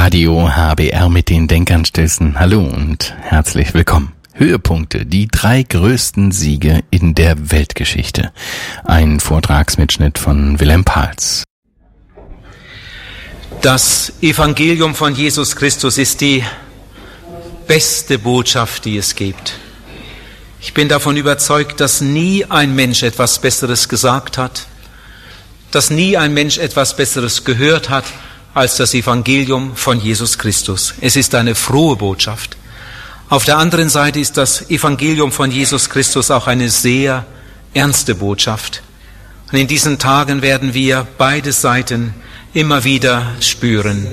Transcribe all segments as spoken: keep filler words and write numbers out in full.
Radio H B R mit den Denkanstößen. Hallo und herzlich willkommen. Höhepunkte, die drei größten Siege in der Weltgeschichte. Ein Vortragsmitschnitt von Wilhelm Pahls. Das Evangelium von Jesus Christus ist die beste Botschaft, die es gibt. Ich bin davon überzeugt, dass nie ein Mensch etwas Besseres gesagt hat, dass nie ein Mensch etwas Besseres gehört hat als das Evangelium von Jesus Christus. Es ist eine frohe Botschaft. Auf der anderen Seite ist das Evangelium von Jesus Christus auch eine sehr ernste Botschaft. Und in diesen Tagen werden wir beide Seiten immer wieder spüren.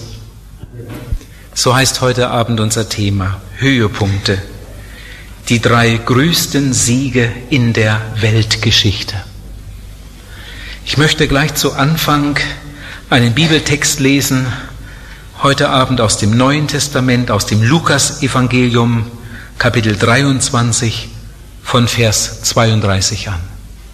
So heißt heute Abend unser Thema: Höhepunkte, die drei größten Siege in der Weltgeschichte. Ich möchte gleich zu Anfang einen Bibeltext lesen, heute Abend aus dem Neuen Testament, aus dem Lukas-Evangelium, Kapitel dreiundzwanzig, von Vers zweiunddreißig an.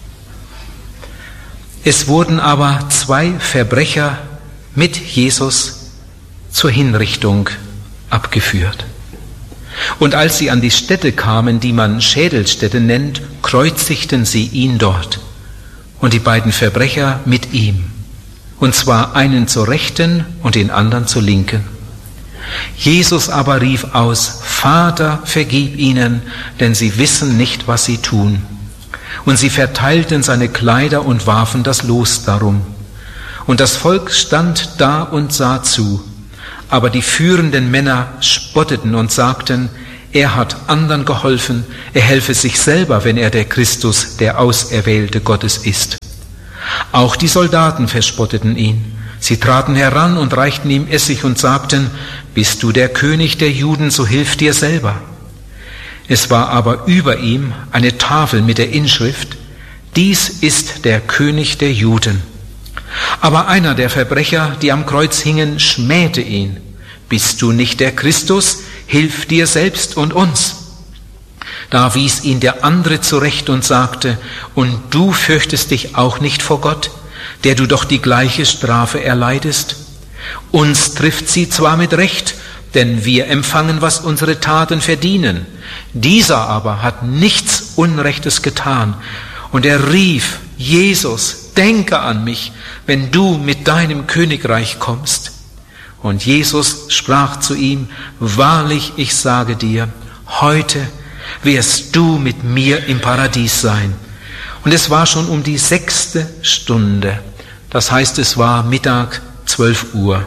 Es wurden aber zwei Verbrecher mit Jesus zur Hinrichtung abgeführt. Und als sie an die Stätte kamen, die man Schädelstätte nennt, kreuzigten sie ihn dort und die beiden Verbrecher mit ihm. Und zwar einen zur Rechten und den anderen zur Linken. Jesus aber rief aus: Vater, vergib ihnen, denn sie wissen nicht, was sie tun. Und sie verteilten seine Kleider und warfen das Los darum. Und das Volk stand da und sah zu. Aber die führenden Männer spotteten und sagten: Er hat anderen geholfen, er helfe sich selber, wenn er der Christus, der Auserwählte Gottes ist. Auch die Soldaten verspotteten ihn. Sie traten heran und reichten ihm Essig und sagten: Bist du der König der Juden, so hilf dir selber. Es war aber über ihm eine Tafel mit der Inschrift: Dies ist der König der Juden. Aber einer der Verbrecher, die am Kreuz hingen, schmähte ihn: Bist du nicht der Christus? Hilf dir selbst und uns. Da wies ihn der andere zurecht und sagte: Und du fürchtest dich auch nicht vor Gott, der du doch die gleiche Strafe erleidest? Uns trifft sie zwar mit Recht, denn wir empfangen, was unsere Taten verdienen. Dieser aber hat nichts Unrechtes getan. Und er rief: Jesus, denke an mich, wenn du mit deinem Königreich kommst. Und Jesus sprach zu ihm: Wahrlich, ich sage dir, heute wirst du mit mir im Paradies sein. Und es war schon um die sechste Stunde. Das heißt, es war Mittag, zwölf Uhr.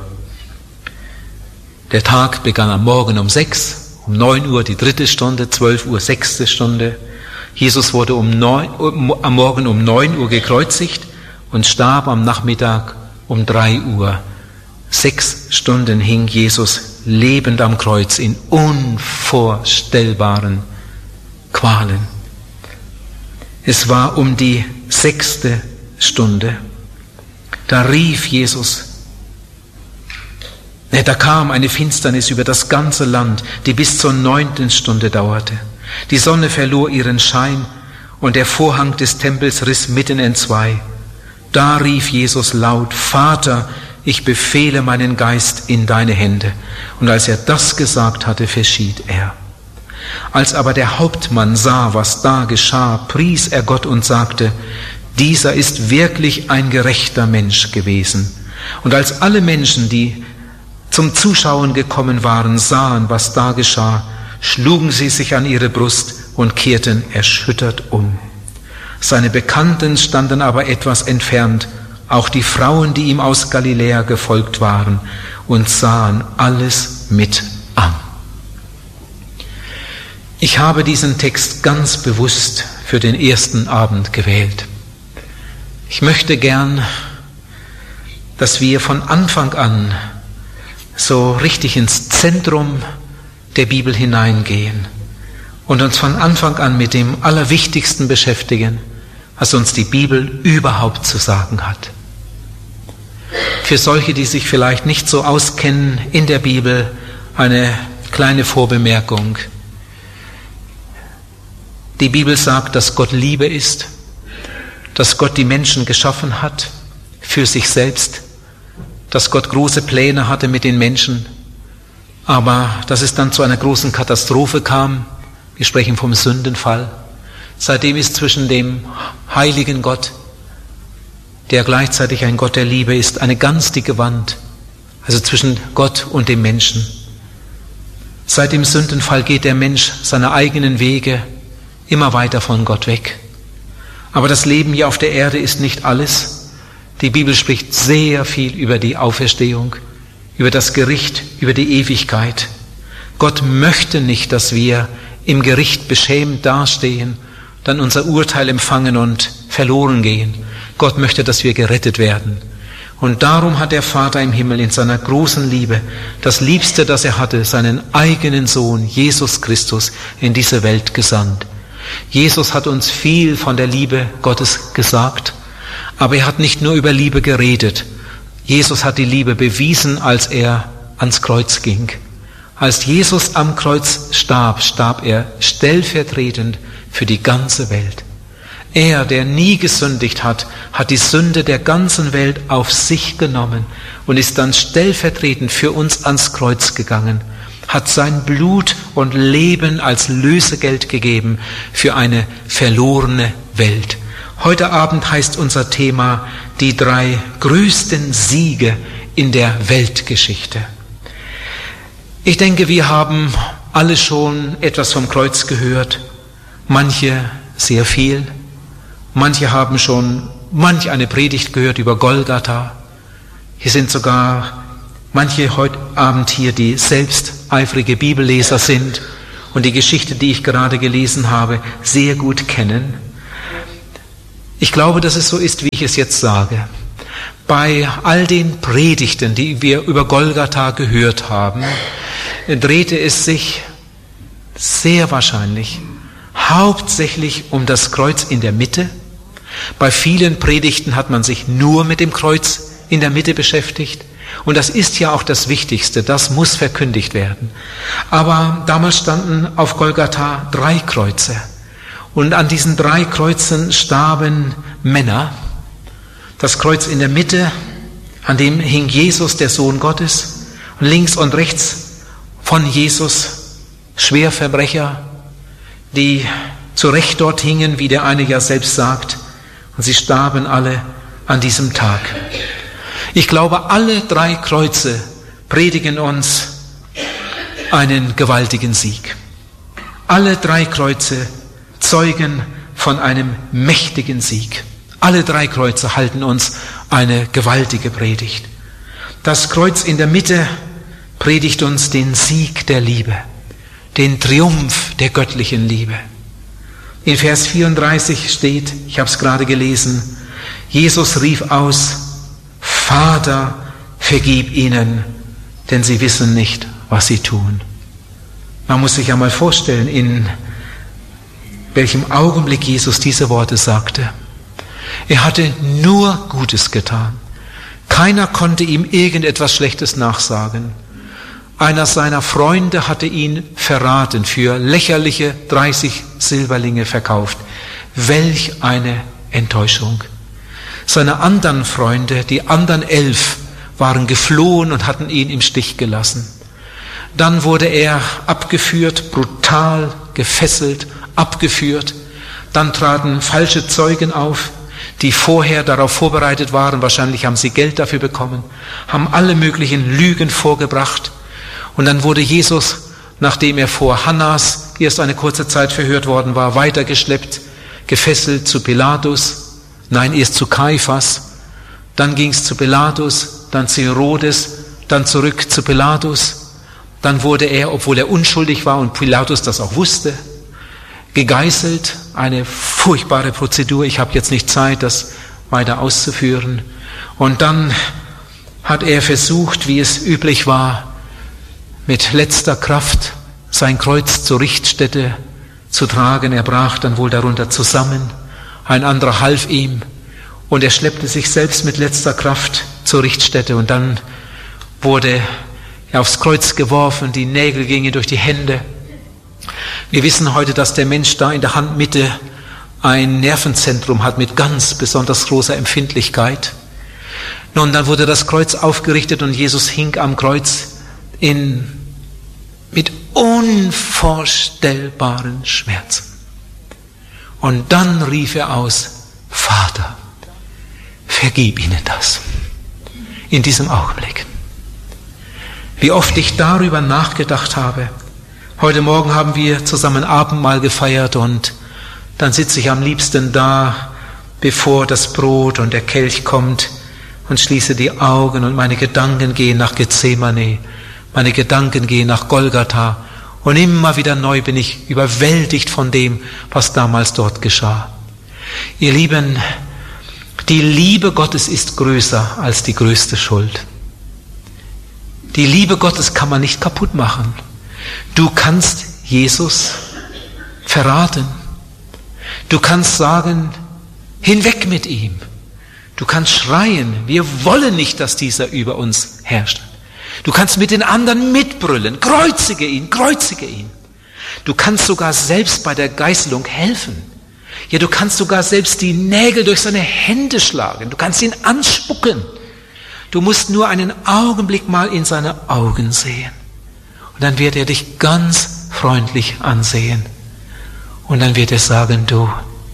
Der Tag begann am Morgen um sechs, um neun Uhr die dritte Stunde, zwölf Uhr sechste Stunde. Jesus wurde um neun, am Morgen um neun Uhr gekreuzigt und starb am Nachmittag um drei Uhr. Sechs Stunden hing Jesus lebend am Kreuz in unvorstellbaren Qualen. Es war um die sechste Stunde. Da rief Jesus. Da kam eine Finsternis über das ganze Land, die bis zur neunten Stunde dauerte. Die Sonne verlor ihren Schein und der Vorhang des Tempels riss mitten entzwei. Da rief Jesus laut: Vater, ich befehle meinen Geist in deine Hände. Und als er das gesagt hatte, verschied er. Als aber der Hauptmann sah, was da geschah, pries er Gott und sagte: Dieser ist wirklich ein gerechter Mensch gewesen. Und als alle Menschen, die zum Zuschauen gekommen waren, sahen, was da geschah, schlugen sie sich an ihre Brust und kehrten erschüttert um. Seine Bekannten standen aber etwas entfernt, auch die Frauen, die ihm aus Galiläa gefolgt waren, und sahen alles mit an. Ich habe diesen Text ganz bewusst für den ersten Abend gewählt. Ich möchte gern, dass wir von Anfang an so richtig ins Zentrum der Bibel hineingehen und uns von Anfang an mit dem Allerwichtigsten beschäftigen, was uns die Bibel überhaupt zu sagen hat. Für solche, die sich vielleicht nicht so auskennen in der Bibel, eine kleine Vorbemerkung. Die Bibel sagt, dass Gott Liebe ist, dass Gott die Menschen geschaffen hat für sich selbst, dass Gott große Pläne hatte mit den Menschen, aber dass es dann zu einer großen Katastrophe kam. Wir sprechen vom Sündenfall. Seitdem ist zwischen dem heiligen Gott, der gleichzeitig ein Gott der Liebe ist, eine ganz dicke Wand, also zwischen Gott und dem Menschen. Seit dem Sündenfall geht der Mensch seine eigenen Wege immer weiter von Gott weg. Aber das Leben hier auf der Erde ist nicht alles. Die Bibel spricht sehr viel über die Auferstehung, über das Gericht, über die Ewigkeit. Gott möchte nicht, dass wir im Gericht beschämt dastehen, dann unser Urteil empfangen und verloren gehen. Gott möchte, dass wir gerettet werden. Und darum hat der Vater im Himmel in seiner großen Liebe das Liebste, das er hatte, seinen eigenen Sohn, Jesus Christus, in diese Welt gesandt. Jesus hat uns viel von der Liebe Gottes gesagt, aber er hat nicht nur über Liebe geredet. Jesus hat die Liebe bewiesen, als er ans Kreuz ging. Als Jesus am Kreuz starb, starb er stellvertretend für die ganze Welt. Er, der nie gesündigt hat, hat die Sünde der ganzen Welt auf sich genommen und ist dann stellvertretend für uns ans Kreuz gegangen, hat sein Blut und Leben als Lösegeld gegeben für eine verlorene Welt. Heute Abend heißt unser Thema die drei größten Siege in der Weltgeschichte. Ich denke, wir haben alle schon etwas vom Kreuz gehört, manche sehr viel. Manche haben schon manch eine Predigt gehört über Golgatha. Hier sind sogar manche heute Abend hier, die selbst eifrige Bibelleser sind und die Geschichte, die ich gerade gelesen habe, sehr gut kennen. Ich glaube, dass es so ist, wie ich es jetzt sage. Bei all den Predigten, die wir über Golgatha gehört haben, drehte es sich sehr wahrscheinlich hauptsächlich um das Kreuz in der Mitte. Bei vielen Predigten hat man sich nur mit dem Kreuz in der Mitte beschäftigt. Und das ist ja auch das Wichtigste, das muss verkündigt werden. Aber damals standen auf Golgatha drei Kreuze. Und an diesen drei Kreuzen starben Männer. Das Kreuz in der Mitte, an dem hing Jesus, der Sohn Gottes. Und links und rechts von Jesus Schwerverbrecher, die zu Recht dort hingen, wie der eine ja selbst sagt. Und sie starben alle an diesem Tag. Ich glaube, alle drei Kreuze predigen uns einen gewaltigen Sieg. Alle drei Kreuze zeugen von einem mächtigen Sieg. Alle drei Kreuze halten uns eine gewaltige Predigt. Das Kreuz in der Mitte predigt uns den Sieg der Liebe, den Triumph der göttlichen Liebe. In Vers vierunddreißig steht, ich habe es gerade gelesen, Jesus rief aus, Vater, vergib ihnen, denn sie wissen nicht, was sie tun. Man muss sich ja mal vorstellen, in welchem Augenblick Jesus diese Worte sagte. Er hatte nur Gutes getan. Keiner konnte ihm irgendetwas Schlechtes nachsagen. Einer seiner Freunde hatte ihn verraten, für lächerliche dreißig Silberlinge verkauft. Welch eine Enttäuschung. Seine anderen Freunde, die anderen elf, waren geflohen und hatten ihn im Stich gelassen. Dann wurde er abgeführt, brutal gefesselt, abgeführt. Dann traten falsche Zeugen auf, die vorher darauf vorbereitet waren. Wahrscheinlich haben sie Geld dafür bekommen, haben alle möglichen Lügen vorgebracht. Und dann wurde Jesus, nachdem er vor Hannas erst eine kurze Zeit verhört worden war, weitergeschleppt, gefesselt zu Pilatus, nein, erst zu Kaiphas, dann ging es zu Pilatus, dann zu Herodes, dann zurück zu Pilatus. Dann wurde er, obwohl er unschuldig war und Pilatus das auch wusste, gegeißelt, eine furchtbare Prozedur. Ich habe jetzt nicht Zeit, das weiter auszuführen. Und dann hat er versucht, wie es üblich war, mit letzter Kraft sein Kreuz zur Richtstätte zu tragen. Er brach dann wohl darunter zusammen. Ein anderer half ihm und er schleppte sich selbst mit letzter Kraft zur Richtstätte. Und dann wurde er aufs Kreuz geworfen, die Nägel gingen durch die Hände. Wir wissen heute, dass der Mensch da in der Handmitte ein Nervenzentrum hat mit ganz besonders großer Empfindlichkeit. Nun, dann wurde das Kreuz aufgerichtet und Jesus hing am Kreuz in, mit unvorstellbaren Schmerzen. Und dann rief er aus, Vater, vergib ihnen das. In diesem Augenblick. Wie oft ich darüber nachgedacht habe. Heute Morgen haben wir zusammen Abendmahl gefeiert und dann sitze ich am liebsten da, bevor das Brot und der Kelch kommt und schließe die Augen und meine Gedanken gehen nach Gethsemane, meine Gedanken gehen nach Golgatha und immer wieder neu bin ich überwältigt von dem, was damals dort geschah. Ihr Lieben, die Liebe Gottes ist größer als die größte Schuld. Die Liebe Gottes kann man nicht kaputt machen. Du kannst Jesus verraten. Du kannst sagen, hinweg mit ihm. Du kannst schreien, wir wollen nicht, dass dieser über uns herrscht. Du kannst mit den anderen mitbrüllen, kreuzige ihn, kreuzige ihn. Du kannst sogar selbst bei der Geißelung helfen. Ja, du kannst sogar selbst die Nägel durch seine Hände schlagen. Du kannst ihn anspucken. Du musst nur einen Augenblick mal in seine Augen sehen. Und dann wird er dich ganz freundlich ansehen. Und dann wird er sagen, du,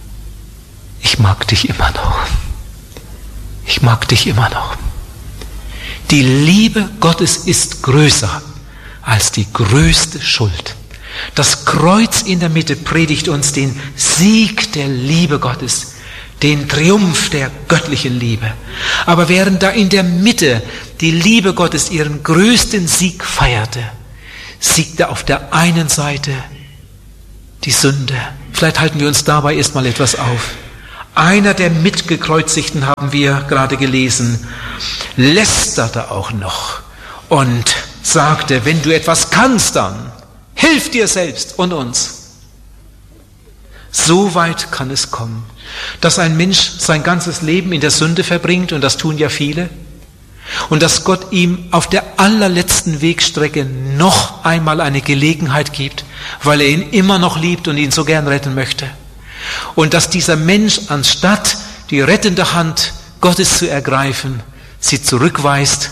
ich mag dich immer noch. Ich mag dich immer noch. Die Liebe Gottes ist größer als die größte Schuld. Das Kreuz in der Mitte predigt uns den Sieg der Liebe Gottes, den Triumph der göttlichen Liebe. Aber während da in der Mitte die Liebe Gottes ihren größten Sieg feierte, siegte auf der einen Seite die Sünde. Vielleicht halten wir uns dabei erstmal etwas auf. Einer der Mitgekreuzigten, haben wir gerade gelesen, lästerte auch noch und sagte, wenn du etwas kannst, dann hilf dir selbst und uns. So weit kann es kommen, dass ein Mensch sein ganzes Leben in der Sünde verbringt, und das tun ja viele, und dass Gott ihm auf der allerletzten Wegstrecke noch einmal eine Gelegenheit gibt, weil er ihn immer noch liebt und ihn so gern retten möchte. Und dass dieser Mensch, anstatt die rettende Hand Gottes zu ergreifen, sie zurückweist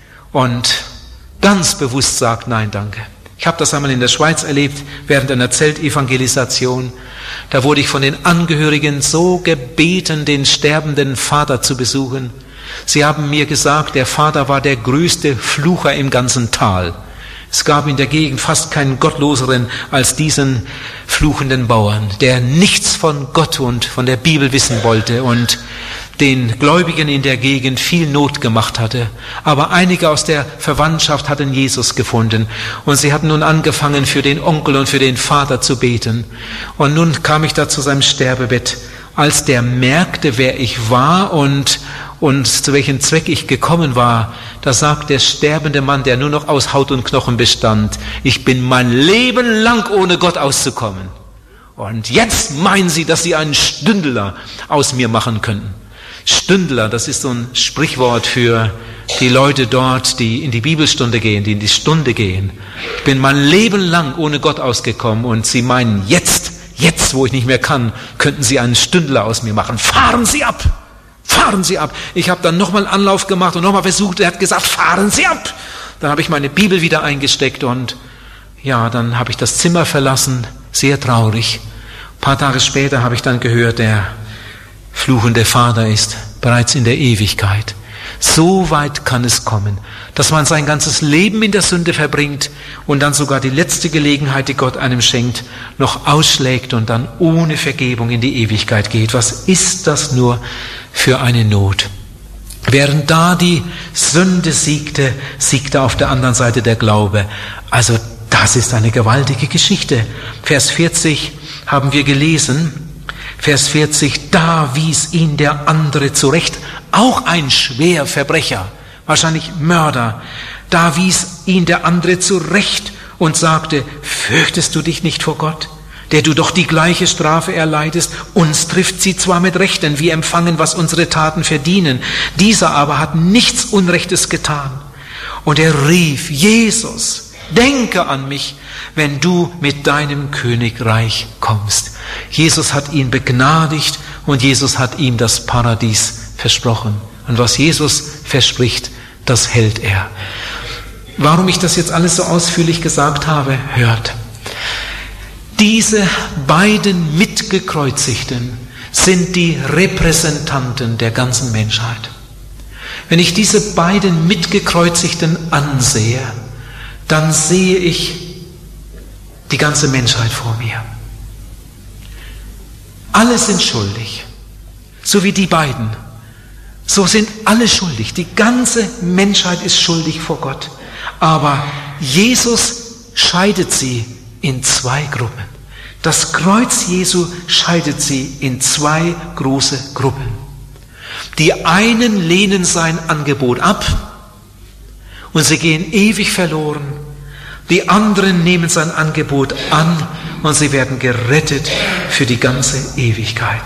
und ganz bewusst sagt, nein, danke. Ich habe das einmal in der Schweiz erlebt, während einer Zeltevangelisation. Da wurde ich von den Angehörigen so gebeten, den sterbenden Vater zu besuchen. Sie haben mir gesagt, der Vater war der größte Flucher im ganzen Tal. Es gab in der Gegend fast keinen Gottloseren als diesen fluchenden Bauern, der nichts von Gott und von der Bibel wissen wollte und den Gläubigen in der Gegend viel Not gemacht hatte. Aber einige aus der Verwandtschaft hatten Jesus gefunden und sie hatten nun angefangen, für den Onkel und für den Vater zu beten. Und nun kam ich da zu seinem Sterbebett. Als der merkte, wer ich war und, und zu welchem Zweck ich gekommen war, da sagt der sterbende Mann, der nur noch aus Haut und Knochen bestand, ich bin mein Leben lang ohne Gott auszukommen. Und jetzt meinen Sie, dass Sie einen Stündler aus mir machen könnten. Stündler, das ist so ein Sprichwort für die Leute dort, die in die Bibelstunde gehen, die in die Stunde gehen. Ich bin mein Leben lang ohne Gott ausgekommen und Sie meinen, jetzt, jetzt, wo ich nicht mehr kann, könnten Sie einen Stündler aus mir machen. Fahren Sie ab! Fahren Sie ab! Ich habe dann nochmal Anlauf gemacht und nochmal versucht, er hat gesagt, fahren Sie ab! Dann habe ich meine Bibel wieder eingesteckt und ja, dann habe ich das Zimmer verlassen, sehr traurig. Ein paar Tage später habe ich dann gehört, der fluchende Vater ist bereits in der Ewigkeit. So weit kann es kommen, dass man sein ganzes Leben in der Sünde verbringt und dann sogar die letzte Gelegenheit, die Gott einem schenkt, noch ausschlägt und dann ohne Vergebung in die Ewigkeit geht. Was ist das nur für eine Not? Während da die Sünde siegte, siegte auf der anderen Seite der Glaube. Also das ist eine gewaltige Geschichte. Vers vierzig haben wir gelesen. Vers vierzig, da wies ihn der andere zurecht, auch ein Schwerverbrecher, wahrscheinlich Mörder. Da wies ihn der andere zurecht und sagte, fürchtest du dich nicht vor Gott, der du doch die gleiche Strafe erleidest? Uns trifft sie zwar mit Recht, denn wir empfangen, was unsere Taten verdienen. Dieser aber hat nichts Unrechtes getan. Und er rief, Jesus, denke an mich, wenn du mit deinem Königreich kommst. Jesus hat ihn begnadigt und Jesus hat ihm das Paradies versprochen. Und was Jesus verspricht, das hält er. Warum ich das jetzt alles so ausführlich gesagt habe, hört. Diese beiden Mitgekreuzigten sind die Repräsentanten der ganzen Menschheit. Wenn ich diese beiden Mitgekreuzigten ansehe, dann sehe ich die ganze Menschheit vor mir. Alle sind schuldig, so wie die beiden. So sind alle schuldig. Die ganze Menschheit ist schuldig vor Gott. Aber Jesus scheidet sie in zwei Gruppen. Das Kreuz Jesu scheidet sie in zwei große Gruppen. Die einen lehnen sein Angebot ab und sie gehen ewig verloren. Die anderen nehmen sein Angebot an und sie werden gerettet für die ganze Ewigkeit.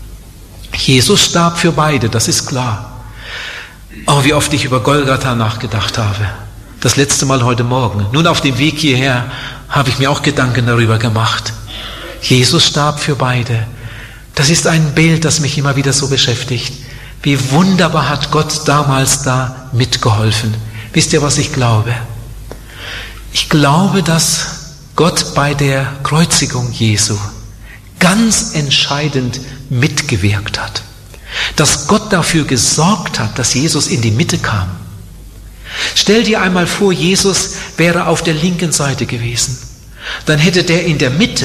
Jesus starb für beide, das ist klar. Oh, wie oft ich über Golgatha nachgedacht habe. Das letzte Mal heute Morgen. Nun auf dem Weg hierher habe ich mir auch Gedanken darüber gemacht. Jesus starb für beide. Das ist ein Bild, das mich immer wieder so beschäftigt. Wie wunderbar hat Gott damals da mitgeholfen. Wisst ihr, was ich glaube? Ich glaube, dass Gott bei der Kreuzigung Jesu ganz entscheidend mitgewirkt hat. Dass Gott dafür gesorgt hat, dass Jesus in die Mitte kam. Stell dir einmal vor, Jesus wäre auf der linken Seite gewesen. Dann hätte der in der Mitte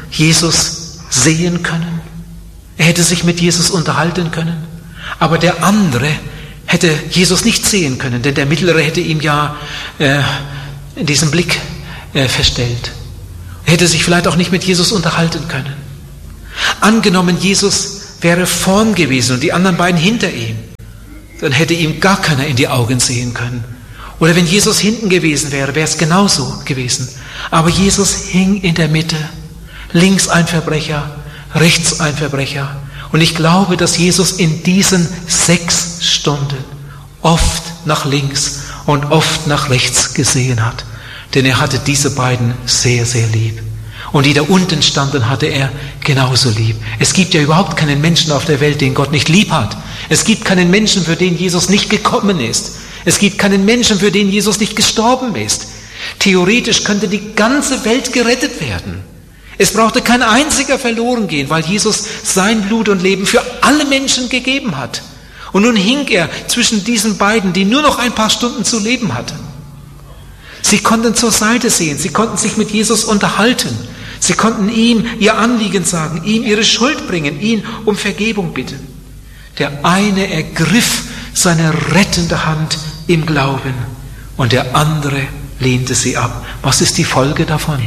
Jesus sehen können. Er hätte sich mit Jesus unterhalten können. Aber der andere hätte Jesus nicht sehen können, denn der Mittlere hätte ihm ja äh, diesen Blick äh, verstellt. Er hätte sich vielleicht auch nicht mit Jesus unterhalten können. Angenommen, Jesus wäre vorn gewesen und die anderen beiden hinter ihm, dann hätte ihm gar keiner in die Augen sehen können. Oder wenn Jesus hinten gewesen wäre, wäre es genauso gewesen. Aber Jesus hing in der Mitte, links ein Verbrecher, rechts ein Verbrecher. Und ich glaube, dass Jesus in diesen sechs Stunden oft nach links und oft nach rechts gesehen hat. Denn er hatte diese beiden sehr, sehr lieb. Und die da unten standen, hatte er genauso lieb. Es gibt ja überhaupt keinen Menschen auf der Welt, den Gott nicht lieb hat. Es gibt keinen Menschen, für den Jesus nicht gekommen ist. Es gibt keinen Menschen, für den Jesus nicht gestorben ist. Theoretisch könnte die ganze Welt gerettet werden. Es brauchte kein einziger verloren gehen, weil Jesus sein Blut und Leben für alle Menschen gegeben hat. Und nun hing er zwischen diesen beiden, die nur noch ein paar Stunden zu leben hatten. Sie konnten zur Seite sehen, sie konnten sich mit Jesus unterhalten. Sie konnten ihm ihr Anliegen sagen, ihm ihre Schuld bringen, ihn um Vergebung bitten. Der eine ergriff seine rettende Hand im Glauben und der andere lehnte sie ab. Was ist die Folge davon?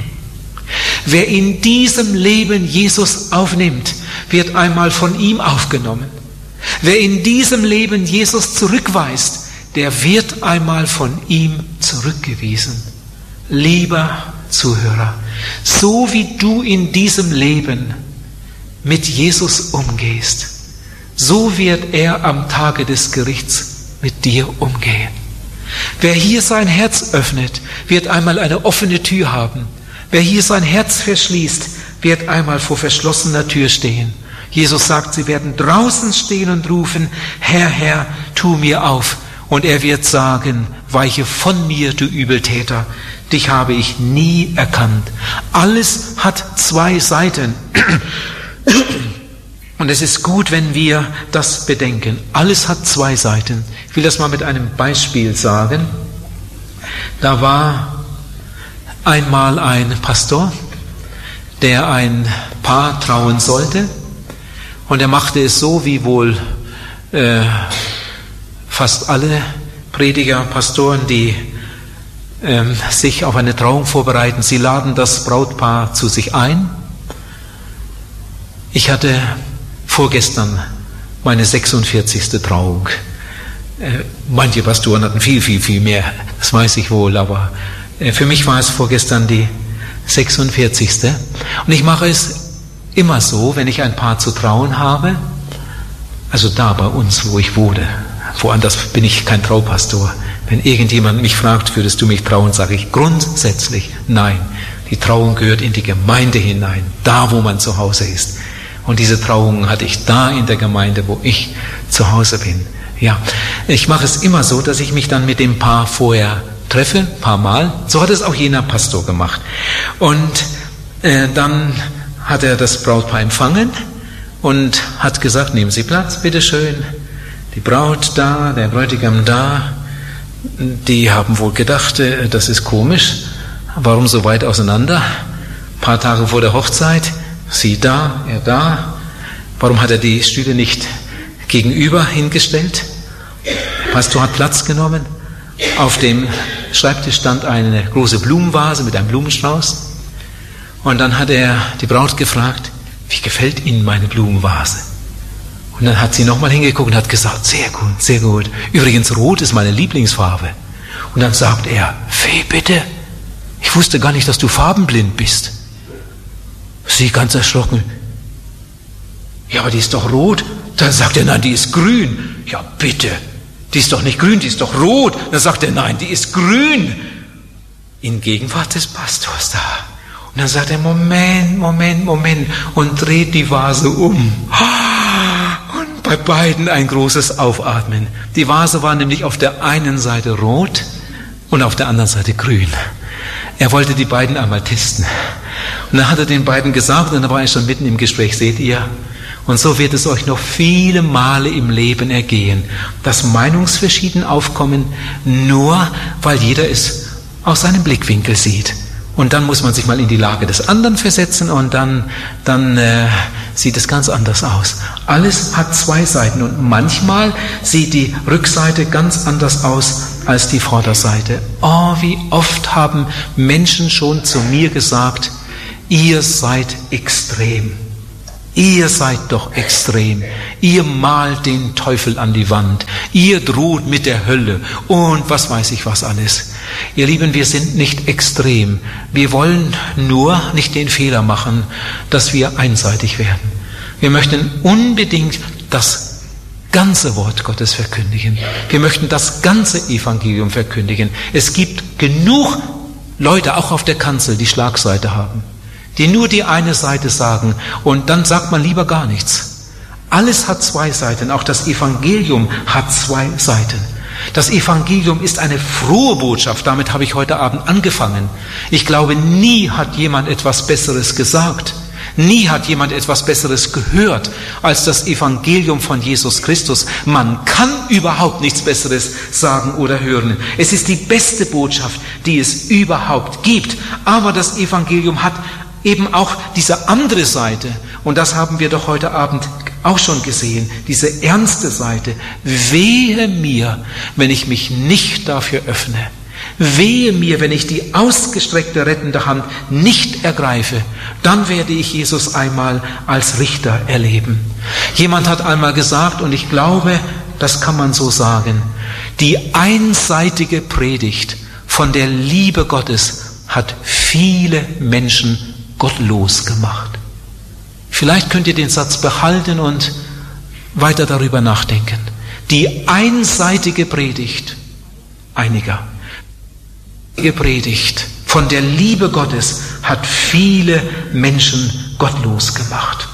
Wer in diesem Leben Jesus aufnimmt, wird einmal von ihm aufgenommen. Wer in diesem Leben Jesus zurückweist, der wird einmal von ihm zurückgewiesen. Lieber Zuhörer, so wie du in diesem Leben mit Jesus umgehst, so wird er am Tage des Gerichts mit dir umgehen. Wer hier sein Herz öffnet, wird einmal eine offene Tür haben. Wer hier sein Herz verschließt, wird einmal vor verschlossener Tür stehen. Jesus sagt, sie werden draußen stehen und rufen, Herr, Herr, tu mir auf. Und er wird sagen, weiche von mir, du Übeltäter, dich habe ich nie erkannt. Alles hat zwei Seiten. Und es ist gut, wenn wir das bedenken. Alles hat zwei Seiten. Ich will das mal mit einem Beispiel sagen. Da war einmal ein Pastor, der ein Paar trauen sollte. Und er machte es so, wie wohl äh, fast alle Prediger, Pastoren, die ähm, sich auf eine Trauung vorbereiten. Sie laden das Brautpaar zu sich ein. Ich hatte vorgestern meine sechsundvierzigste Trauung. Äh, manche Pastoren hatten viel, viel, viel mehr, das weiß ich wohl, aber äh, für mich war es vorgestern die sechsundvierzigste. Und ich mache es immer so, wenn ich ein Paar zu trauen habe, also da bei uns, wo ich wohne. Woanders bin ich kein Traupastor. Wenn irgendjemand mich fragt, würdest du mich trauen, sage ich grundsätzlich nein. Die Trauung gehört in die Gemeinde hinein, da wo man zu Hause ist. Und diese Trauung hatte ich da in der Gemeinde, wo ich zu Hause bin. Ja, ich mache es immer so, dass ich mich dann mit dem Paar vorher treffe, ein paar Mal. So hat es auch jener Pastor gemacht. Und äh, dann hat er das Brautpaar empfangen und hat gesagt, nehmen Sie Platz, bitteschön. Die Braut da, der Bräutigam da. Die haben wohl gedacht, äh, das ist komisch. Warum so weit auseinander? Ein paar Tage vor der Hochzeit, sie da, er da. Warum hat er die Stühle nicht gegenüber hingestellt? Der Pastor hat Platz genommen. Auf dem Schreibtisch stand eine große Blumenvase mit einem Blumenstrauß. Und dann hat er die Braut gefragt, wie gefällt Ihnen meine Blumenvase? Und dann hat sie nochmal hingeguckt und hat gesagt, sehr gut, sehr gut. Übrigens, rot ist meine Lieblingsfarbe. Und dann sagt er, wie bitte? Ich wusste gar nicht, dass du farbenblind bist. Sie ganz erschrocken. Ja, aber die ist doch rot. Dann sagt er, nein, die ist grün. Ja, bitte. Die ist doch nicht grün, die ist doch rot. Dann sagt er, nein, die ist grün. In Gegenwart des Pastors da. Und dann sagt er, Moment, Moment, Moment. Und dreht die Vase um. Und bei beiden ein großes Aufatmen. Die Vase war nämlich auf der einen Seite rot und auf der anderen Seite grün. Er wollte die beiden einmal testen. Und dann hat er den beiden gesagt, und dann war er schon mitten im Gespräch, seht ihr, und so wird es euch noch viele Male im Leben ergehen, dass Meinungsverschieden aufkommen, nur weil jeder es aus seinem Blickwinkel sieht. Und dann muss man sich mal in die Lage des anderen versetzen und dann, dann äh, sieht es ganz anders aus. Alles hat zwei Seiten und manchmal sieht die Rückseite ganz anders aus als die Vorderseite. Oh, wie oft haben Menschen schon zu mir gesagt, ihr seid extrem. Ihr seid doch extrem. Ihr malt den Teufel an die Wand. Ihr droht mit der Hölle und was weiß ich was alles. Ihr Lieben, wir sind nicht extrem. Wir wollen nur nicht den Fehler machen, dass wir einseitig werden. Wir möchten unbedingt das ganze Wort Gottes verkündigen. Wir möchten das ganze Evangelium verkündigen. Es gibt genug Leute, auch auf der Kanzel, die Schlagseite haben, die nur die eine Seite sagen und dann sagt man lieber gar nichts. Alles hat zwei Seiten, auch das Evangelium hat zwei Seiten. Das Evangelium ist eine frohe Botschaft, damit habe ich heute Abend angefangen. Ich glaube, nie hat jemand etwas Besseres gesagt, nie hat jemand etwas Besseres gehört als das Evangelium von Jesus Christus. Man kann überhaupt nichts Besseres sagen oder hören. Es ist die beste Botschaft, die es überhaupt gibt. Aber das Evangelium hat eben auch diese andere Seite, und das haben wir doch heute Abend auch schon gesehen, diese ernste Seite. Wehe mir, wenn ich mich nicht dafür öffne. Wehe mir, wenn ich die ausgestreckte rettende Hand nicht ergreife. Dann werde ich Jesus einmal als Richter erleben. Jemand hat einmal gesagt, und ich glaube, das kann man so sagen, die einseitige Predigt von der Liebe Gottes hat viele Menschen gottlos gemacht. Vielleicht könnt ihr den Satz behalten und weiter darüber nachdenken. Die einseitige Predigt einiger, die Predigt von der Liebe Gottes hat viele Menschen gottlos gemacht.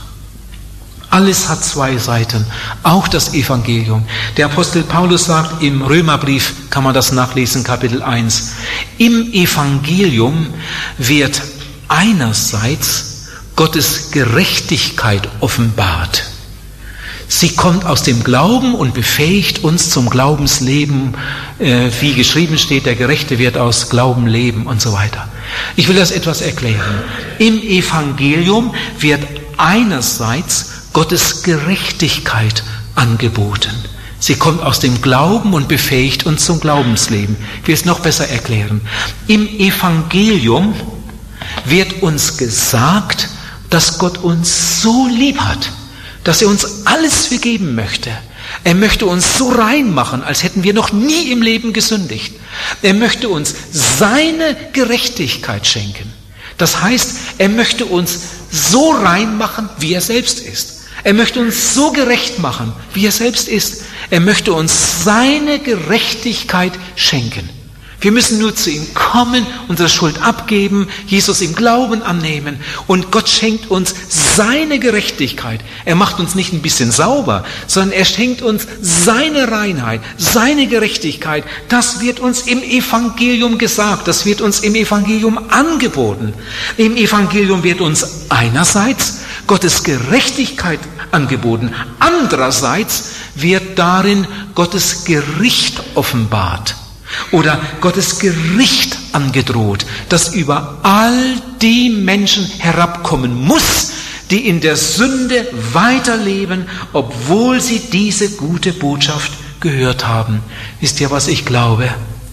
Alles hat zwei Seiten, auch das Evangelium. Der Apostel Paulus sagt, im Römerbrief kann man das nachlesen, Kapitel eins, im Evangelium wird einerseits Gottes Gerechtigkeit offenbart. Sie kommt aus dem Glauben und befähigt uns zum Glaubensleben, äh, wie geschrieben steht, der Gerechte wird aus Glauben leben und so weiter. Ich will das etwas erklären. Im Evangelium wird einerseits Gottes Gerechtigkeit angeboten. Sie kommt aus dem Glauben und befähigt uns zum Glaubensleben. Ich will es noch besser erklären. Im Evangelium wird uns gesagt, dass Gott uns so lieb hat, dass er uns alles vergeben möchte. Er möchte uns so rein machen, als hätten wir noch nie im Leben gesündigt. Er möchte uns seine Gerechtigkeit schenken. Das heißt, er möchte uns so rein machen, wie er selbst ist. Er möchte uns so gerecht machen, wie er selbst ist. Er möchte uns seine Gerechtigkeit schenken. Wir müssen nur zu ihm kommen, unsere Schuld abgeben, Jesus im Glauben annehmen und Gott schenkt uns seine Gerechtigkeit. Er macht uns nicht ein bisschen sauber, sondern er schenkt uns seine Reinheit, seine Gerechtigkeit. Das wird uns im Evangelium gesagt, das wird uns im Evangelium angeboten. Im Evangelium wird uns einerseits Gottes Gerechtigkeit angeboten, andererseits wird darin Gottes Gericht offenbart. Oder Gottes Gericht angedroht, das über all die Menschen herabkommen muss, die in der Sünde weiterleben, obwohl sie diese gute Botschaft gehört haben. Wisst ihr, was ich glaube?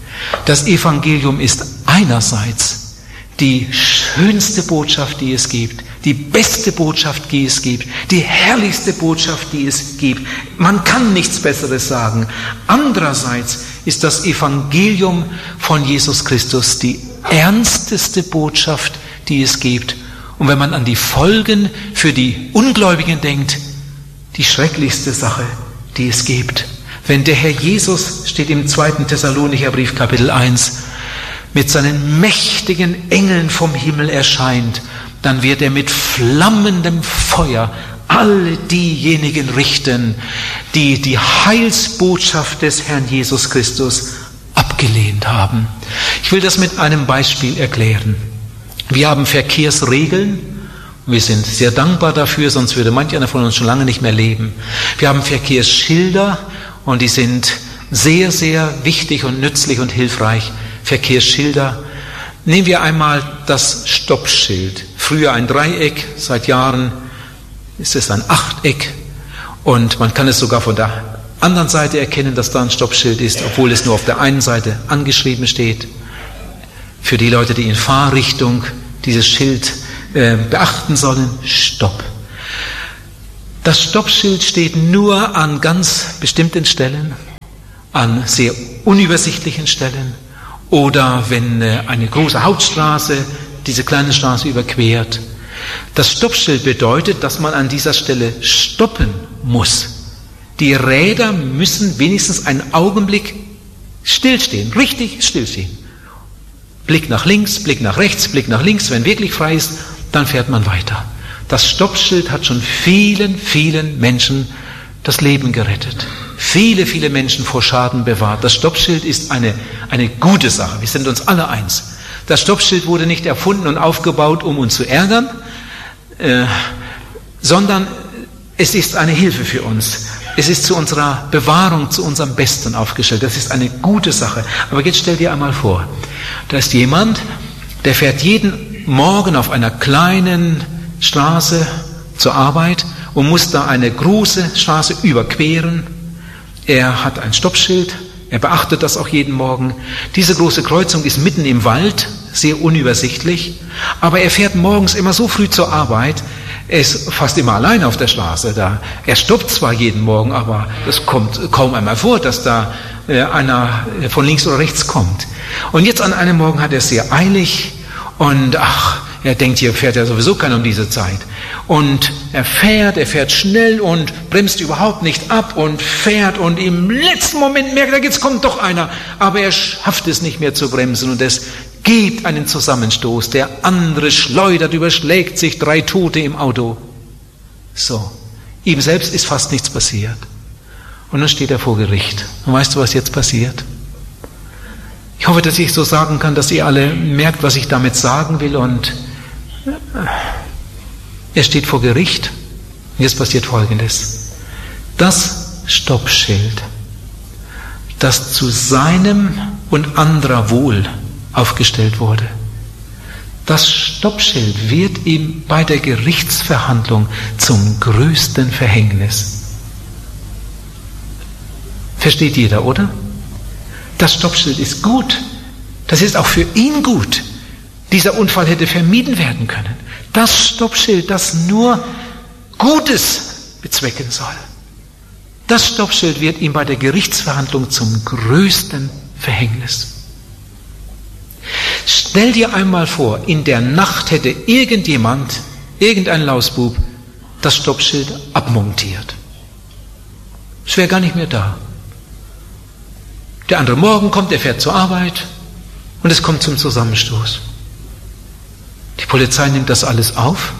Das Evangelium ist einerseits die schönste Botschaft, die es gibt, die beste Botschaft, die es gibt, die herrlichste Botschaft, die es gibt. Man kann nichts Besseres sagen. Andererseits ist das Evangelium von Jesus Christus die ernsteste Botschaft, die es gibt. Und wenn man an die Folgen für die Ungläubigen denkt, die schrecklichste Sache, die es gibt. Wenn der Herr Jesus, steht im zweiten Thessalonicher Brief, Kapitel eins, mit seinen mächtigen Engeln vom Himmel erscheint, dann wird er mit flammendem Feuer alle diejenigen richten, die die Heilsbotschaft des Herrn Jesus Christus abgelehnt haben. Ich will das mit einem Beispiel erklären. Wir haben Verkehrsregeln. Wir sind sehr dankbar dafür, sonst würde manch einer von uns schon lange nicht mehr leben. Wir haben Verkehrsschilder und die sind sehr, sehr wichtig und nützlich und hilfreich. Verkehrsschilder. Nehmen wir einmal das Stoppschild. Früher ein Dreieck, seit Jahren ist es ein Achteck und man kann es sogar von der anderen Seite erkennen, dass da ein Stoppschild ist, obwohl es nur auf der einen Seite angeschrieben steht. Für die Leute, die in Fahrrichtung dieses Schild äh, beachten sollen, Stopp. Das Stoppschild steht nur an ganz bestimmten Stellen, an sehr unübersichtlichen Stellen oder wenn äh, eine große Hauptstraße diese kleine Straße überquert. Das Stoppschild bedeutet, dass man an dieser Stelle stoppen muss. Die Räder müssen wenigstens einen Augenblick stillstehen, richtig stillstehen. Blick nach links, Blick nach rechts, Blick nach links. Wenn wirklich frei ist, dann fährt man weiter. Das Stoppschild hat schon vielen, vielen Menschen das Leben gerettet. Viele, viele Menschen vor Schaden bewahrt. Das Stoppschild ist eine, eine gute Sache. Wir sind uns alle eins. Das Stoppschild wurde nicht erfunden und aufgebaut, um uns zu ärgern, äh, sondern es ist eine Hilfe für uns. Es ist zu unserer Bewahrung, zu unserem Besten aufgestellt. Das ist eine gute Sache. Aber jetzt stell dir einmal vor, da ist jemand, der fährt jeden Morgen auf einer kleinen Straße zur Arbeit und muss da eine große Straße überqueren. Er hat ein Stoppschild, er beachtet das auch jeden Morgen. Diese große Kreuzung ist mitten im Wald, sehr unübersichtlich, aber er fährt morgens immer so früh zur Arbeit, er ist fast immer allein auf der Straße da. Er stoppt zwar jeden Morgen, aber es kommt kaum einmal vor, dass da äh, einer von links oder rechts kommt. Und jetzt an einem Morgen hat er es sehr eilig und ach, er denkt, hier fährt ja sowieso keiner um diese Zeit. Und er fährt, er fährt schnell und bremst überhaupt nicht ab und fährt und im letzten Moment merkt er, jetzt kommt doch einer. Aber er schafft es nicht mehr zu bremsen und es gibt einen Zusammenstoß. Der andere schleudert, überschlägt sich, drei Tote im Auto. So, ihm selbst ist fast nichts passiert. Und dann steht er vor Gericht. Und weißt du, was jetzt passiert? Ich hoffe, dass ich so sagen kann, dass ihr alle merkt, was ich damit sagen will. Und er steht vor Gericht. Und jetzt passiert Folgendes. Das Stoppschild, das zu seinem und anderer Wohl aufgestellt wurde, das Stoppschild wird ihm bei der Gerichtsverhandlung zum größten Verhängnis. Versteht jeder, oder? Das Stoppschild ist gut. Das ist auch für ihn gut. Dieser Unfall hätte vermieden werden können. Das Stoppschild, das nur Gutes bezwecken soll. Das Stoppschild wird ihm bei der Gerichtsverhandlung zum größten Verhängnis. Stell dir einmal vor, in der Nacht hätte irgendjemand, irgendein Lausbub, das Stoppschild abmontiert. Es wäre gar nicht mehr da. Der andere Morgen kommt, er fährt zur Arbeit, Und es kommt zum Zusammenstoß. Die Polizei nimmt das alles auf.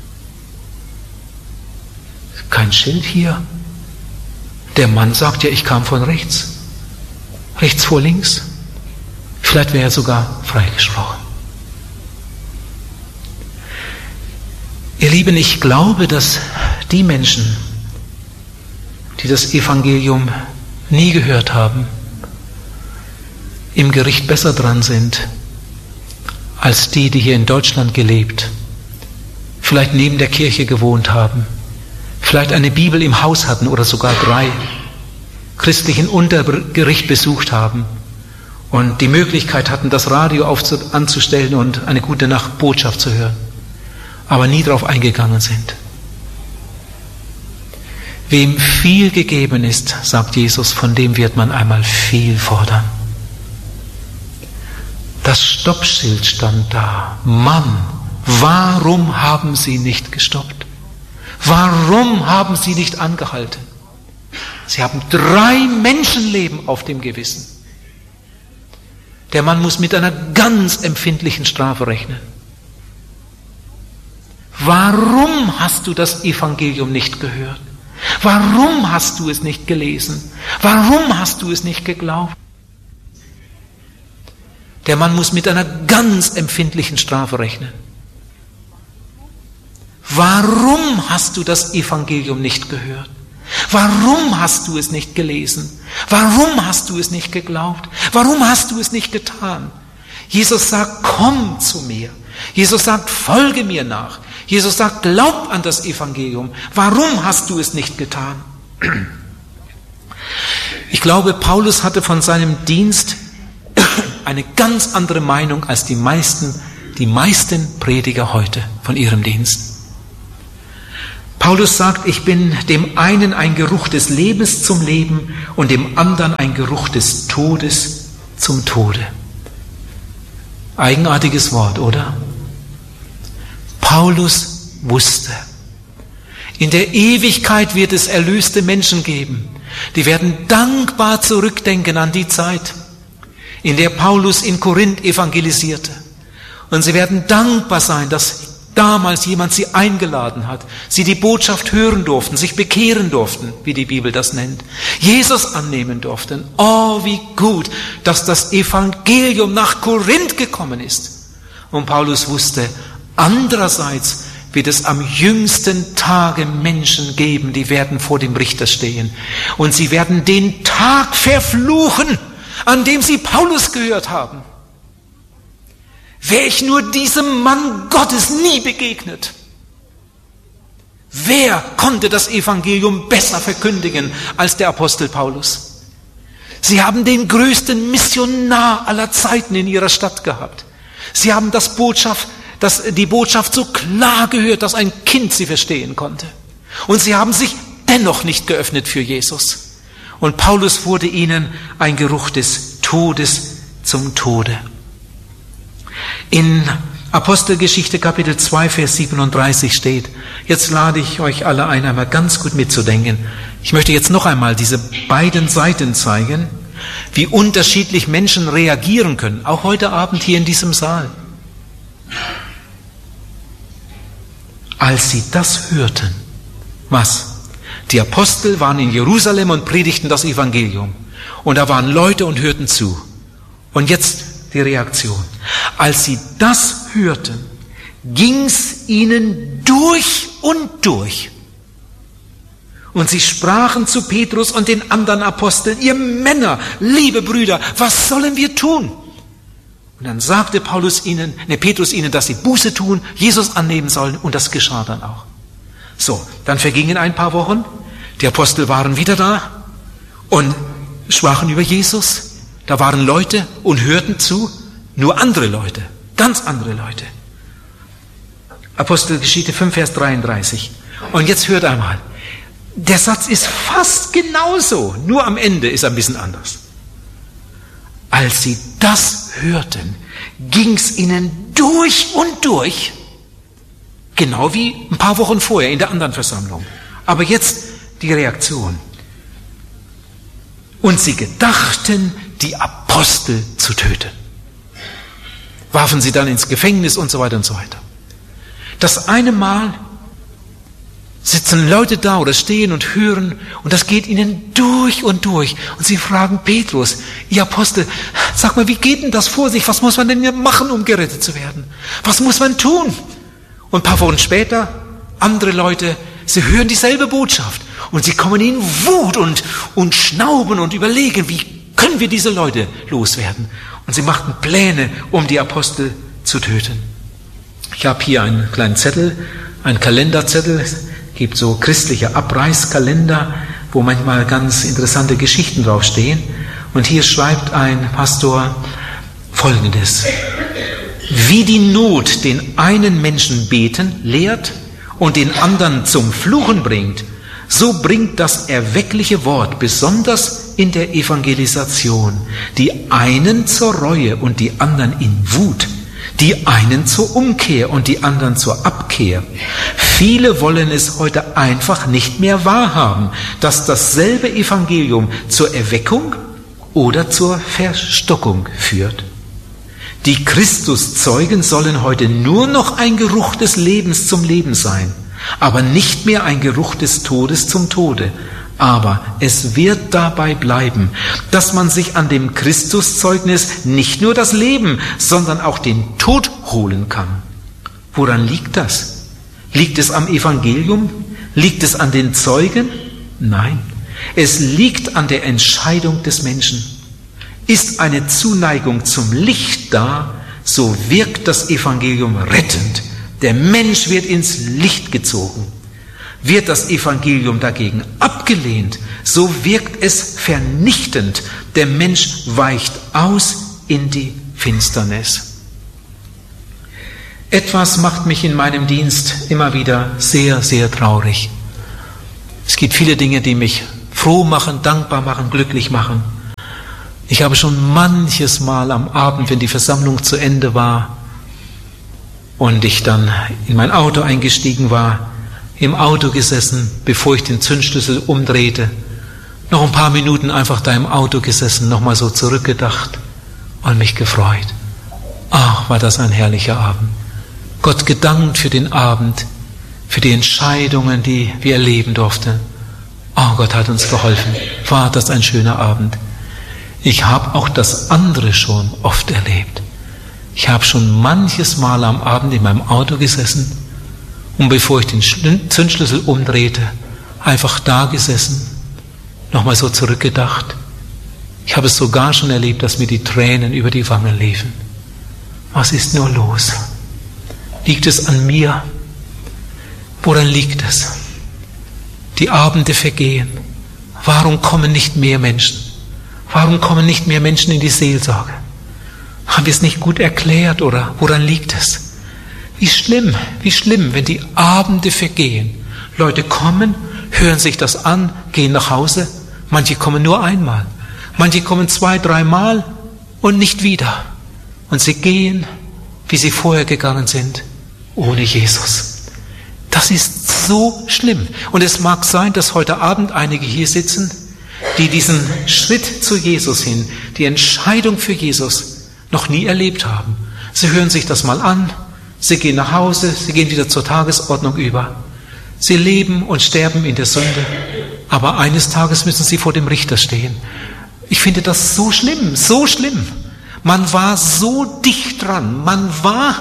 Kein Schild hier. Der Mann sagt ja, ich kam von rechts. Rechts vor links. Vielleicht wäre er sogar freigesprochen. Ihr Lieben, ich glaube, dass die Menschen, die das Evangelium nie gehört haben, im Gericht besser dran sind, als die, die hier in Deutschland gelebt, vielleicht neben der Kirche gewohnt haben, vielleicht eine Bibel im Haus hatten oder sogar drei, christlichen Unterricht besucht haben und die Möglichkeit hatten, das Radio aufzu- anzustellen und eine gute Nacht Botschaft zu hören, aber nie darauf eingegangen sind. Wem viel gegeben ist, sagt Jesus, von dem wird man einmal viel fordern. Das Stoppschild stand da. Mann, warum haben Sie nicht gestoppt? Warum haben Sie nicht angehalten? Sie haben drei Menschenleben auf dem Gewissen. Der Mann muss mit einer ganz empfindlichen Strafe rechnen. Warum hast du das Evangelium nicht gehört? Warum hast du es nicht gelesen? Warum hast du es nicht geglaubt? Der Mann muss mit einer ganz empfindlichen Strafe rechnen. Warum hast du das Evangelium nicht gehört? Warum hast du es nicht gelesen? Warum hast du es nicht geglaubt? Warum hast du es nicht getan? Jesus sagt, komm zu mir. Jesus sagt, folge mir nach. Jesus sagt, glaub an das Evangelium. Warum hast du es nicht getan? Ich glaube, Paulus hatte von seinem Dienst eine ganz andere Meinung als die meisten, die meisten Prediger heute von ihrem Dienst. Paulus sagt, ich bin dem einen ein Geruch des Lebens zum Leben und dem anderen ein Geruch des Todes zum Tode. Eigenartiges Wort, oder? Paulus wusste, in der Ewigkeit wird es erlöste Menschen geben, die werden dankbar zurückdenken an die Zeit, in der Paulus in Korinth evangelisierte. Und sie werden dankbar sein, dass damals jemand sie eingeladen hat, sie die Botschaft hören durften, sich bekehren durften, wie die Bibel das nennt, Jesus annehmen durften. Oh, wie gut, dass das Evangelium nach Korinth gekommen ist. Und Paulus wusste, andererseits wird es am jüngsten Tage Menschen geben, die werden vor dem Richter stehen. Und sie werden den Tag verfluchen, an dem sie Paulus gehört haben. Wäre ich nur diesem Mann Gottes nie begegnet. Wer konnte das Evangelium besser verkündigen als der Apostel Paulus? Sie haben den größten Missionar aller Zeiten in ihrer Stadt gehabt. Sie haben das Botschaft, das, die Botschaft so klar gehört, dass ein Kind sie verstehen konnte. Und sie haben sich dennoch nicht geöffnet für Jesus. Und Paulus wurde ihnen ein Geruch des Todes zum Tode. In Apostelgeschichte Kapitel zwei, Vers siebenunddreißig steht, jetzt lade ich euch alle ein, einmal ganz gut mitzudenken. Ich möchte jetzt noch einmal diese beiden Seiten zeigen, wie unterschiedlich Menschen reagieren können, auch heute Abend hier in diesem Saal. Als sie das hörten, was? Die Apostel waren in Jerusalem und predigten das Evangelium. Und da waren Leute und hörten zu. Und jetzt die Reaktion. Als sie das hörten, ging's ihnen durch und durch. Und sie sprachen zu Petrus und den anderen Aposteln, ihr Männer, liebe Brüder, was sollen wir tun? Und dann sagte Paulus ihnen, ne, Petrus ihnen, dass sie Buße tun, Jesus annehmen sollen, und das geschah dann auch. So, dann vergingen ein paar Wochen, die Apostel waren wieder da und sprachen über Jesus. Da waren Leute und hörten zu, nur andere Leute, ganz andere Leute. Apostelgeschichte fünf, Vers dreiunddreißig. Und jetzt hört einmal, der Satz ist fast genauso, nur am Ende ist er ein bisschen anders. Als sie das hörten, ging's ihnen durch und durch, genau wie ein paar Wochen vorher in der anderen Versammlung. Aber jetzt die Reaktion. Und sie gedachten, die Apostel zu töten. warfen sie dann ins Gefängnis und so weiter und so weiter. Das eine Mal sitzen Leute da oder stehen und hören und das geht ihnen durch und durch. Und sie fragen Petrus, ihr Apostel, sag mal, wie geht denn das vor sich? Was muss man denn machen, um gerettet zu werden? Was muss man tun? Und ein paar Wochen später, andere Leute, sie hören dieselbe Botschaft und sie kommen in Wut und, und schnauben und überlegen, wie können wir diese Leute loswerden? Und sie machten Pläne, um die Apostel zu töten. Ich habe hier einen kleinen Zettel, einen Kalenderzettel. Es gibt so christliche Abreißkalender, wo manchmal ganz interessante Geschichten draufstehen. Und hier schreibt ein Pastor Folgendes: Wie die Not den einen Menschen beten lehrt und den anderen zum Fluchen bringt, so bringt das erweckliche Wort, besonders in der Evangelisation, die einen zur Reue und die anderen in Wut, die einen zur Umkehr und die anderen zur Abkehr. Viele wollen es heute einfach nicht mehr wahrhaben, dass dasselbe Evangelium zur Erweckung oder zur Verstockung führt. Die Christuszeugen sollen heute nur noch ein Geruch des Lebens zum Leben sein, aber nicht mehr ein Geruch des Todes zum Tode. Aber es wird dabei bleiben, dass man sich an dem Christuszeugnis nicht nur das Leben, sondern auch den Tod holen kann. Woran liegt das? Liegt es am Evangelium? Liegt es an den Zeugen? Nein, es liegt an der Entscheidung des Menschen. Ist eine Zuneigung zum Licht da, so wirkt das Evangelium rettend. Der Mensch wird ins Licht gezogen. Wird das Evangelium dagegen abgelehnt, so wirkt es vernichtend. Der Mensch weicht aus in die Finsternis. Etwas macht mich in meinem Dienst immer wieder sehr, sehr traurig. Es gibt viele Dinge, die mich froh machen, dankbar machen, glücklich machen. Ich habe schon manches Mal am Abend, wenn die Versammlung zu Ende war und ich dann in mein Auto eingestiegen war, im Auto gesessen, bevor ich den Zündschlüssel umdrehte, noch ein paar Minuten einfach da im Auto gesessen, nochmal so zurückgedacht und mich gefreut. Ach, war das ein herrlicher Abend. Gott gedankt für den Abend, für die Entscheidungen, die wir erleben durften. Oh, Gott hat uns geholfen. War das ein schöner Abend. Ich habe auch das andere schon oft erlebt. Ich habe schon manches Mal am Abend in meinem Auto gesessen und bevor ich den Zündschlüssel umdrehte, einfach da gesessen, nochmal so zurückgedacht. Ich habe es sogar schon erlebt, dass mir die Tränen über die Wangen liefen. Was ist nur los? Liegt es an mir? Woran liegt es? Die Abende vergehen. Warum kommen nicht mehr Menschen? Warum kommen nicht mehr Menschen in die Seelsorge? Haben wir es nicht gut erklärt oder woran liegt es? Wie schlimm, wie schlimm, wenn die Abende vergehen. Leute kommen, hören sich das an, gehen nach Hause. Manche kommen nur einmal. Manche kommen zwei, dreimal und nicht wieder. Und sie gehen, wie sie vorher gegangen sind, ohne Jesus. Das ist so schlimm. Und es mag sein, dass heute Abend einige hier sitzen, die diesen Schritt zu Jesus hin, die Entscheidung für Jesus noch nie erlebt haben. Sie hören sich das mal an, sie gehen nach Hause, sie gehen wieder zur Tagesordnung über. Sie leben und sterben in der Sünde, aber eines Tages müssen sie vor dem Richter stehen. Ich finde das so schlimm, so schlimm. Man war so dicht dran, man war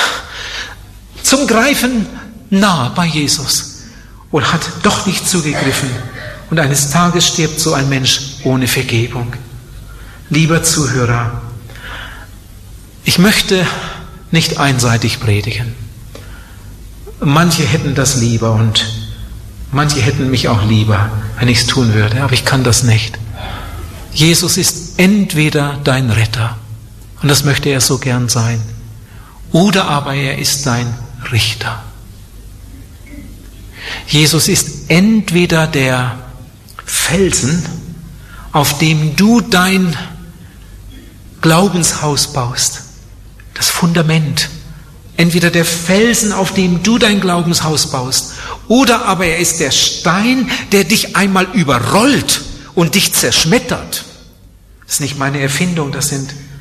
zum Greifen nah bei Jesus und hat doch nicht zugegriffen. Und eines Tages stirbt so ein Mensch ohne Vergebung. Lieber Zuhörer, ich möchte nicht einseitig predigen. Manche hätten das lieber und manche hätten mich auch lieber, wenn ich es tun würde, aber ich kann das nicht. Jesus ist entweder dein Retter, und das möchte er so gern sein, oder aber er ist dein Richter. Jesus ist entweder der Felsen, auf dem du dein Glaubenshaus baust, das Fundament, entweder der Felsen, auf dem du dein Glaubenshaus baust, oder aber er ist der Stein, der dich einmal überrollt und dich zerschmettert. Das ist nicht meine Erfindung, das sind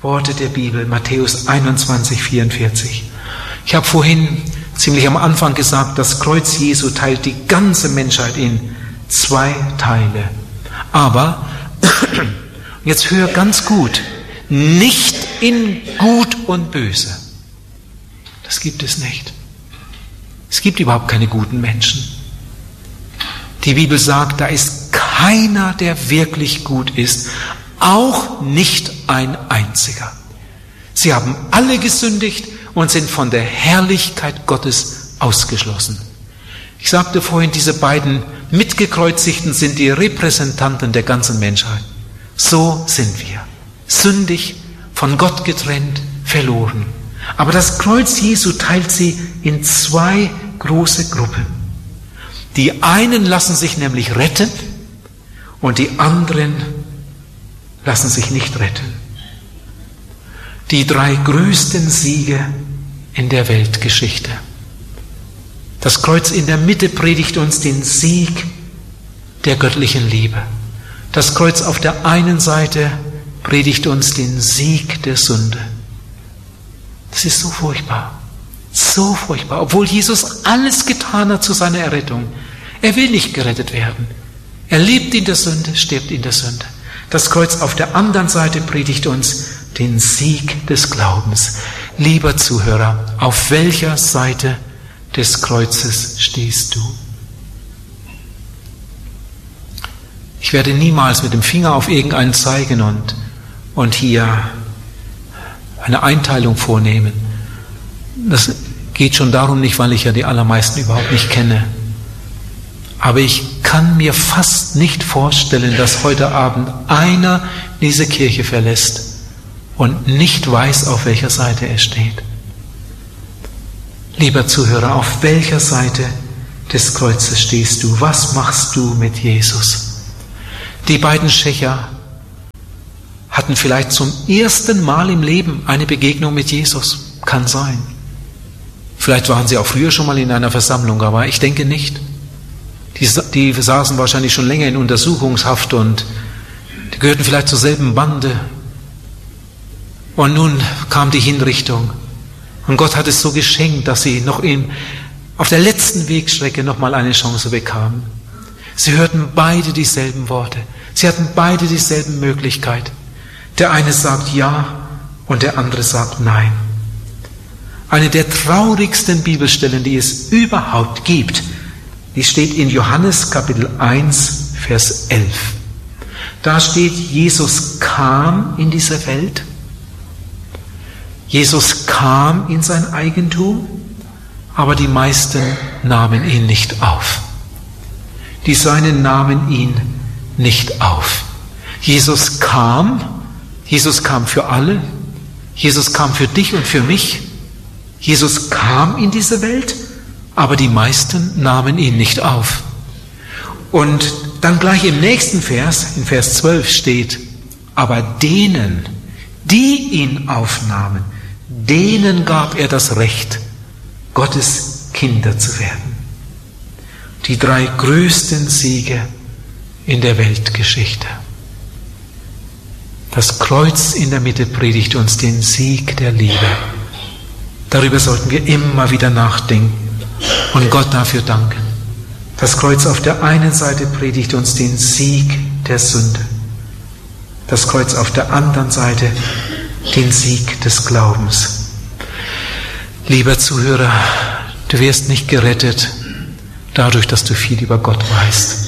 Worte der Bibel, Matthäus einundzwanzig, vierundvierzig. Ich habe vorhin ziemlich am Anfang gesagt, das Kreuz Jesu teilt die ganze Menschheit in zwei Teile. Aber, jetzt hör ganz gut, nicht in Gut und Böse. Das gibt es nicht. Es gibt überhaupt keine guten Menschen. Die Bibel sagt, da ist keiner, der wirklich gut ist, auch nicht ein einziger. Sie haben alle gesündigt und sind von der Herrlichkeit Gottes ausgeschlossen. Ich sagte vorhin, diese beiden Mitgekreuzigten sind die Repräsentanten der ganzen Menschheit. So sind wir. Sündig, von Gott getrennt, verloren. Aber das Kreuz Jesu teilt sie in zwei große Gruppen. Die einen lassen sich nämlich retten und die anderen lassen sich nicht retten. Die drei größten Siege in der Weltgeschichte. Das Kreuz in der Mitte predigt uns den Sieg der göttlichen Liebe. Das Kreuz auf der einen Seite predigt uns den Sieg der Sünde. Das ist so furchtbar, so furchtbar, obwohl Jesus alles getan hat zu seiner Errettung. Er will nicht gerettet werden. Er lebt in der Sünde, stirbt in der Sünde. Das Kreuz auf der anderen Seite predigt uns den Sieg des Glaubens. Lieber Zuhörer, auf welcher Seite des Kreuzes stehst du? Ich werde niemals mit dem Finger auf irgendeinen zeigen und, und hier eine Einteilung vornehmen. Das geht schon darum nicht, weil ich ja die allermeisten überhaupt nicht kenne. Aber ich kann mir fast nicht vorstellen, dass heute Abend einer diese Kirche verlässt und nicht weiß, auf welcher Seite er steht. Lieber Zuhörer, auf welcher Seite des Kreuzes stehst du? Was machst du mit Jesus? Die beiden Schächer hatten vielleicht zum ersten Mal im Leben eine Begegnung mit Jesus. Kann sein. Vielleicht waren sie auch früher schon mal in einer Versammlung, aber ich denke nicht. Die, die saßen wahrscheinlich schon länger in Untersuchungshaft und die gehörten vielleicht zur selben Bande. Und nun kam die Hinrichtung. Und Gott hat es so geschenkt, dass sie noch in, auf der letzten Wegstrecke noch mal eine Chance bekamen. Sie hörten beide dieselben Worte. Sie hatten beide dieselben Möglichkeiten. Der eine sagt ja und der andere sagt nein. Eine der traurigsten Bibelstellen, die es überhaupt gibt, die steht in Johannes Kapitel eins, Vers elf. Da steht, Jesus kam in diese Welt. Jesus kam in sein Eigentum, aber die meisten nahmen ihn nicht auf. Die Seinen nahmen ihn nicht auf. Jesus kam, Jesus kam für alle, Jesus kam für dich und für mich. Jesus kam in diese Welt, aber die meisten nahmen ihn nicht auf. Und dann gleich im nächsten Vers, in Vers zwölf steht, aber denen, die ihn aufnahmen, denen gab er das Recht, Gottes Kinder zu werden. Die drei größten Siege in der Weltgeschichte. Das Kreuz in der Mitte predigt uns den Sieg der Liebe. Darüber sollten wir immer wieder nachdenken und Gott dafür danken. Das Kreuz auf der einen Seite predigt uns den Sieg der Sünde. Das Kreuz auf der anderen Seite den Sieg des Glaubens. Lieber Zuhörer, du wirst nicht gerettet dadurch, dass du viel über Gott weißt.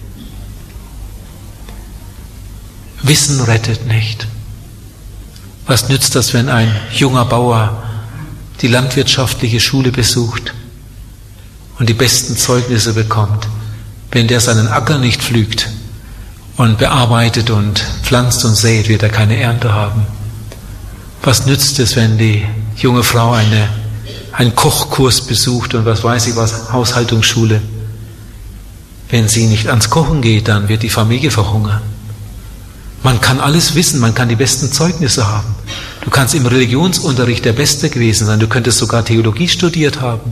Wissen rettet nicht. Was nützt das, wenn ein junger Bauer die landwirtschaftliche Schule besucht und die besten Zeugnisse bekommt, wenn der seinen Acker nicht pflügt und bearbeitet und pflanzt und sät, wird er keine Ernte haben. Was nützt es, wenn die junge Frau eine, einen Kochkurs besucht und was weiß ich was, Haushaltungsschule? Wenn sie nicht ans Kochen geht, dann wird die Familie verhungern. Man kann alles wissen, man kann die besten Zeugnisse haben. Du kannst im Religionsunterricht der Beste gewesen sein, du könntest sogar Theologie studiert haben,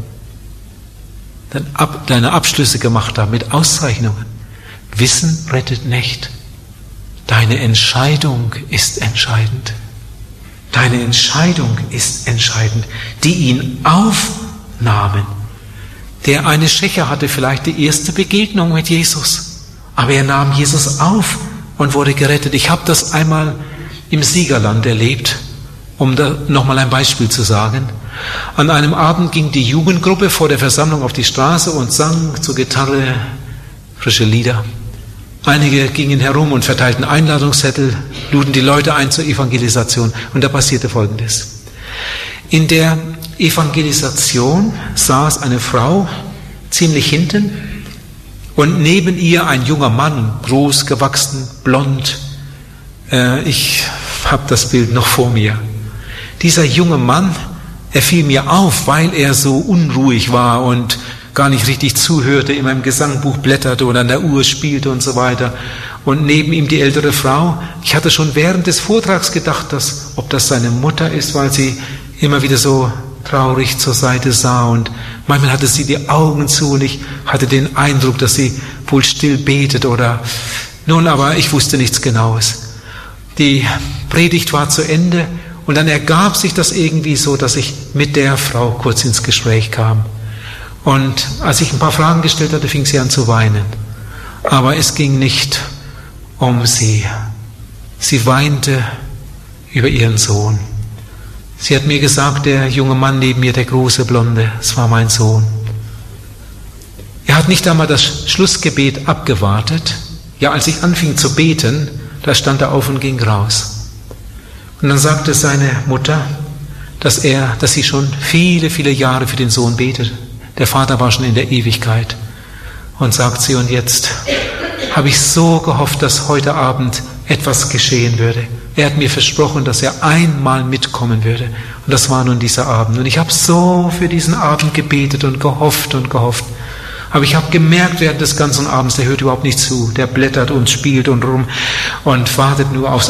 deine Abschlüsse gemacht haben mit Auszeichnungen. Wissen rettet nicht. Deine Entscheidung ist entscheidend. Deine Entscheidung ist entscheidend, die ihn aufnahmen. Der eine Schächer hatte vielleicht die erste Begegnung mit Jesus, aber er nahm Jesus auf und wurde gerettet. Ich habe das einmal im Siegerland erlebt, um da nochmal ein Beispiel zu sagen. An einem Abend ging die Jugendgruppe vor der Versammlung auf die Straße und sang zur Gitarre frische Lieder. Einige gingen herum und verteilten Einladungszettel, luden die Leute ein zur Evangelisation. Und da passierte Folgendes. In der Evangelisation saß eine Frau ziemlich hinten und neben ihr ein junger Mann, groß gewachsen, blond. Äh, ich habe das Bild noch vor mir. Dieser junge Mann, er fiel mir auf, weil er so unruhig war und gar nicht richtig zuhörte, immer im Gesangbuch blätterte oder an der Uhr spielte und so weiter. Und neben ihm die ältere Frau. Ich hatte schon während des Vortrags gedacht, dass, ob das seine Mutter ist, weil sie immer wieder so traurig zur Seite sah und manchmal hatte sie die Augen zu und ich hatte den Eindruck, dass sie wohl still betet oder nun, aber ich wusste nichts Genaues. Die Predigt war zu Ende und dann ergab sich das irgendwie so, dass ich mit der Frau kurz ins Gespräch kam. Und als ich ein paar Fragen gestellt hatte, fing sie an zu weinen. Aber es ging nicht um sie. Sie weinte über ihren Sohn. Sie hat mir gesagt, der junge Mann neben mir, der große Blonde, es war mein Sohn. Er hat nicht einmal das Schlussgebet abgewartet. Ja, als ich anfing zu beten, da stand er auf und ging raus. Und dann sagte seine Mutter, dass er, dass sie schon viele, viele Jahre für den Sohn betet. Der Vater war schon in der Ewigkeit. Und sagt sie, und jetzt habe ich so gehofft, dass heute Abend etwas geschehen würde. Er hat mir versprochen, dass er einmal mitkommen würde. Und das war nun dieser Abend. Und ich habe so für diesen Abend gebetet und gehofft und gehofft. Aber ich habe gemerkt während des ganzen Abends, der hört überhaupt nicht zu. Der blättert und spielt und rum und wartet nur aufs